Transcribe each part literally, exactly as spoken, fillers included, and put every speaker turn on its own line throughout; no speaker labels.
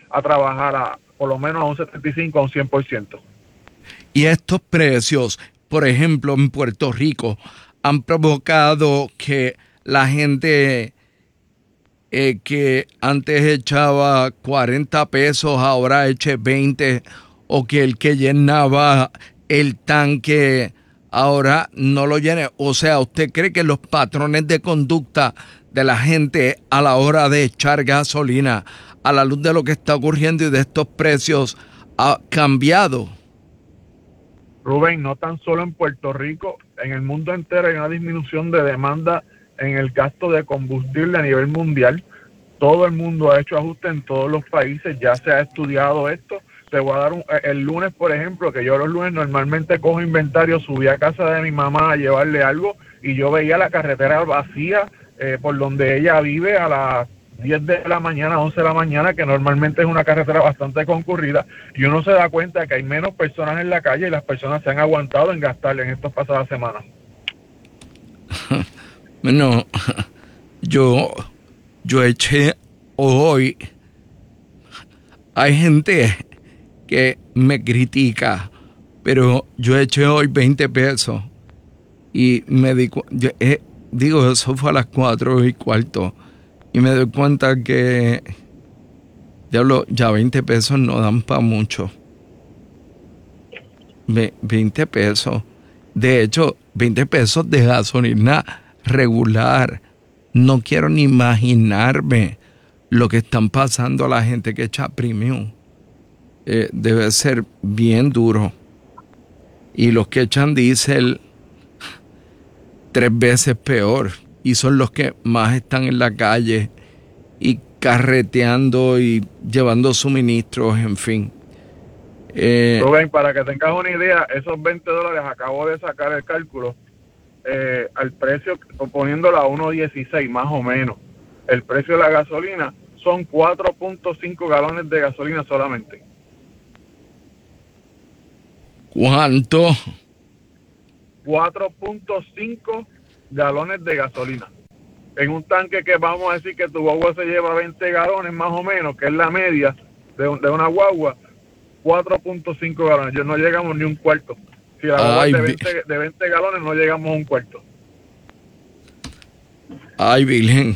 a trabajar a por lo menos a un setenta y cinco, a un cien por ciento.
Y estos precios, por ejemplo, en Puerto Rico, han provocado que la gente eh, que antes echaba cuarenta pesos, ahora eche veinte, o que el que llenaba el tanque ahora no lo llene. O sea, ¿usted cree que los patrones de conducta de la gente a la hora de echar gasolina, a la luz de lo que está ocurriendo y de estos precios, ha cambiado?
Rubén, no tan solo en Puerto Rico, en el mundo entero hay una disminución de demanda en el gasto de combustible a nivel mundial. Todo el mundo ha hecho ajustes en todos los países, ya se ha estudiado esto. Te voy a dar un, el lunes, por ejemplo, que yo los lunes normalmente cojo inventario, subí a casa de mi mamá a llevarle algo y yo veía la carretera vacía eh, por donde ella vive a las diez de la mañana, once de la mañana, que normalmente es una carretera bastante concurrida, y uno se da cuenta que hay menos personas en la calle y las personas se han aguantado en gastar en estas pasadas semanas.
Bueno, yo, yo eché hoy, hay gente que me critica, pero yo eché hoy veinte pesos y me di, yo, eh, digo, eso fue a las cuatro y cuarto. Y me doy cuenta que, diablo, ya veinte pesos no dan para mucho. Ve, veinte pesos. De hecho, veinte pesos de gasolina regular. No quiero ni imaginarme lo que están pasando a la gente que echa premium. Eh, debe ser bien duro. Y los que echan diésel, tres veces peor. Y son los que más están en la calle y carreteando y llevando suministros, en fin.
Eh, Rubén, para que tengas una idea, esos veinte dólares acabo de sacar el cálculo eh, al precio, poniéndolo a uno dieciséis más o menos. El precio de la gasolina son cuatro punto cinco galones de gasolina solamente.
¿Cuánto?
cuatro punto cinco galones de gasolina. En un tanque que vamos a decir que tu guagua se lleva veinte galones más o menos, que es la media de, un, de una guagua, cuatro punto cinco galones. Yo no llegamos ni un cuarto. Si la guagua es de veinte, de veinte galones, no llegamos a un cuarto.
Ay, Virgen.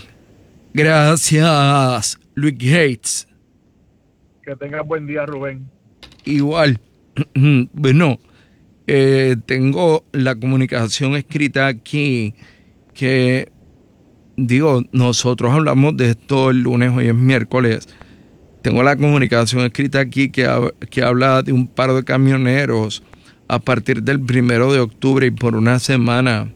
Gracias, Luis Gates.
Que tengas buen día, Rubén.
Igual. Bueno, eh, tengo la comunicación escrita aquí que, digo, nosotros hablamos de esto el lunes, hoy es miércoles. Tengo la comunicación escrita aquí que, que habla de un paro de camioneros a partir del primero de octubre y por una semana,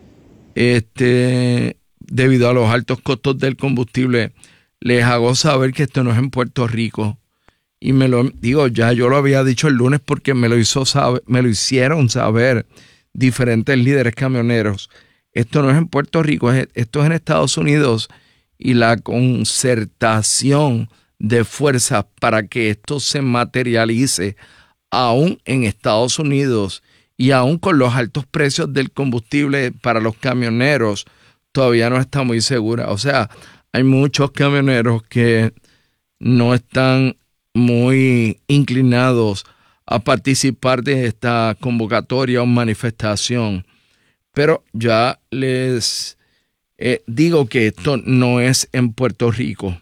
este, debido a los altos costos del combustible. Les hago saber que esto no es en Puerto Rico. Y me lo digo, ya yo lo había dicho el lunes porque me lo hizo saber, me lo hicieron saber diferentes líderes camioneros. Esto no es en Puerto Rico, esto es en Estados Unidos, y la concertación de fuerzas para que esto se materialice aún en Estados Unidos y aún con los altos precios del combustible para los camioneros todavía no está muy segura. O sea, hay muchos camioneros que no están muy inclinados a participar de esta convocatoria o manifestación. Pero ya les eh, digo que esto no es en Puerto Rico.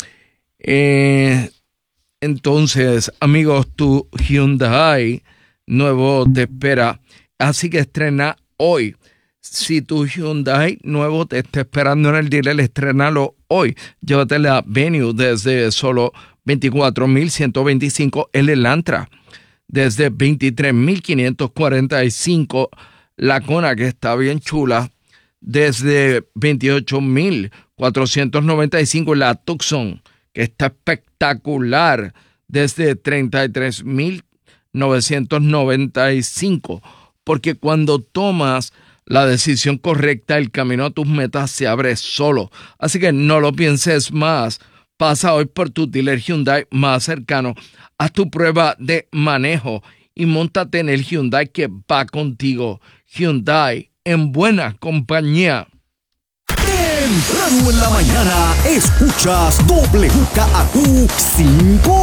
Eh, entonces, amigos, tu Hyundai nuevo te espera. Así que estrena hoy. Si tu Hyundai nuevo te está esperando en el dealer, estrénalo hoy. Llévate la Venue desde solo veinticuatro mil ciento veinticinco, el Elantra desde veintitrés mil quinientos cuarenta y cinco, la Kona, que está bien chula, desde veintiocho mil cuatrocientos noventa y cinco, la Tucson, que está espectacular, desde treinta y tres mil novecientos noventa y cinco, porque cuando tomas la decisión correcta, el camino a tus metas se abre solo. Así que no lo pienses más. Pasa hoy por tu dealer Hyundai más cercano. Haz tu prueba de manejo y móntate en el Hyundai que va contigo. Hyundai, en buena compañía.
Temprano en la mañana, escuchas W K A Q cinco.